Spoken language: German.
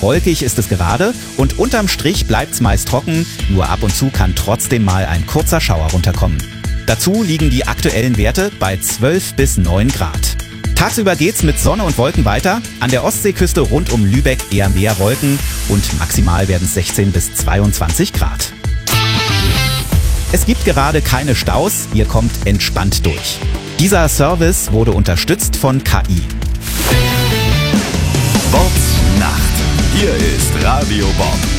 Wolkig ist es gerade und unterm Strich bleibt's meist trocken, nur ab und zu kann trotzdem mal ein kurzer Schauer runterkommen. Dazu liegen die aktuellen Werte bei 12 bis 9 Grad. Tagsüber geht's mit Sonne und Wolken weiter. An der Ostseeküste rund um Lübeck eher mehr Wolken und maximal werden es 16 bis 22 Grad. Es gibt gerade keine Staus, ihr kommt entspannt durch. Dieser Service wurde unterstützt von KI. Bob Nacht. Hier ist Radio Bob.